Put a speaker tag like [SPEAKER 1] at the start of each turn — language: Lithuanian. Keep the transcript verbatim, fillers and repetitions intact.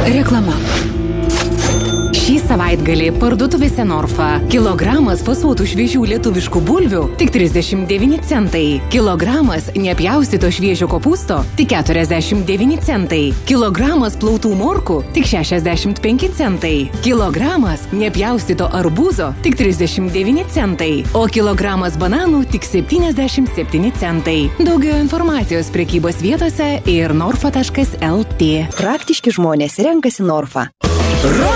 [SPEAKER 1] Reklama. Šį savaitgalį parduotuvėse Norfa. Kilogramas fasuotų šviežių lietuviškų bulvių tik trisdešimt devyni centai. Kilogramas nepjaustyto šviežio kopūsto tik keturiasdešimt devyni centai. Kilogramas plautų morkų tik šešiasdešimt penki centai. Kilogramas nepjaustyto arbūzo tik trisdešimt devyni centai. O kilogramas bananų tik septyniasdešimt septyni centai. Daugiau informacijos prekybos vietose ir norfa taškas el tė.
[SPEAKER 2] Praktiški žmonės renkasi Norfa.